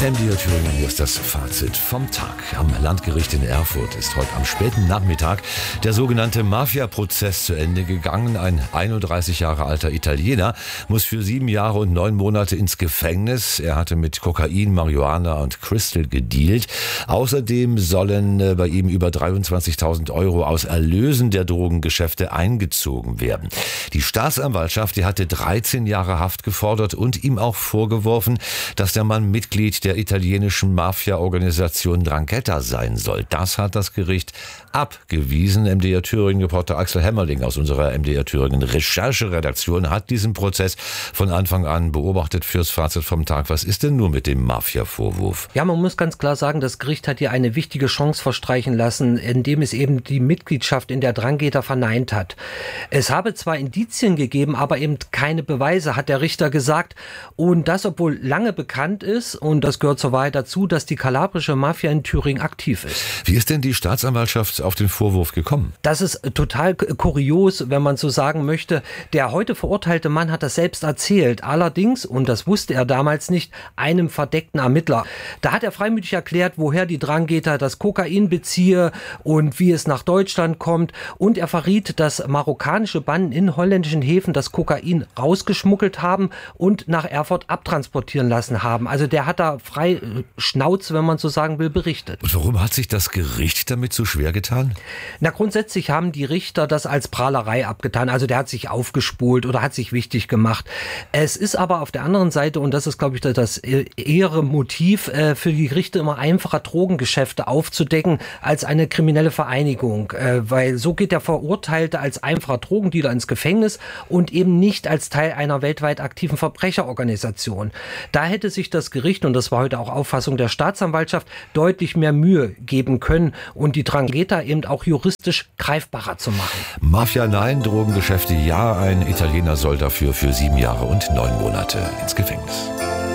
MDR Thüringen, hier ist das Fazit vom Tag. Am Landgericht in Erfurt ist heute am späten Nachmittag der sogenannte Mafia-Prozess zu Ende gegangen. Ein 31 Jahre alter Italiener muss für 7 Jahre und 9 Monate ins Gefängnis. Er hatte mit Kokain, Marihuana und Crystal gedealt. Außerdem sollen bei ihm über 23.000 Euro aus Erlösen der Drogengeschäfte eingezogen werden. Die Staatsanwaltschaft, die hatte 13 Jahre Haft gefordert und ihm auch vorgeworfen, dass der Mann Mitglied der italienischen Mafia-Organisation 'Ndrangheta sein soll. Das hat das Gericht abgewiesen. MDR Thüringen-Reporter Axel Hämmerling aus unserer MDR Thüringen Rechercheredaktion hat diesen Prozess von Anfang an beobachtet fürs Fazit vom Tag. Was ist denn nun mit dem Mafia-Vorwurf? Ja, man muss ganz klar sagen, das Gericht hat hier eine wichtige Chance verstreichen lassen, indem es eben die Mitgliedschaft in der 'Ndrangheta verneint hat. Es habe zwar Indizien gegeben, aber eben keine Beweise, hat der Richter gesagt. Und das, obwohl lange bekannt ist, und das gehört zur Wahrheit dazu, dass die kalabrische Mafia in Thüringen aktiv ist. Wie ist denn die Staatsanwaltschaft auf den Vorwurf gekommen? Das ist total kurios, wenn man so sagen möchte. Der heute verurteilte Mann hat das selbst erzählt. Allerdings, und das wusste er damals nicht, einem verdeckten Ermittler. Da hat er freimütig erklärt, woher die 'Ndrangheta das Kokain beziehe und wie es nach Deutschland kommt. Und er verriet, dass marokkanische Banden in holländischen Häfen das Kokain rausgeschmuggelt haben und nach Erfurt abtransportieren lassen haben. Also der hat da frei Schnauze, wenn man so sagen will, berichtet. Und warum hat sich das Gericht damit so schwer getan? Na, grundsätzlich haben die Richter das als Prahlerei abgetan. Also der hat sich aufgespult oder hat sich wichtig gemacht. Es ist aber auf der anderen Seite, und das ist, glaube ich, das ehere Motiv, für die Richter immer einfacher, Drogengeschäfte aufzudecken als eine kriminelle Vereinigung. Weil so geht der Verurteilte als einfacher Drogendealer ins Gefängnis und eben nicht als Teil einer weltweit aktiven Verbrecherorganisation. Da hätte sich das Gericht, und das war heute auch Auffassung der Staatsanwaltschaft, deutlich mehr Mühe geben können und die 'Ndrangheta eben auch juristisch greifbarer zu machen. Mafia nein, Drogengeschäfte ja. Ein Italiener soll dafür für 7 Jahre und 9 Monate ins Gefängnis.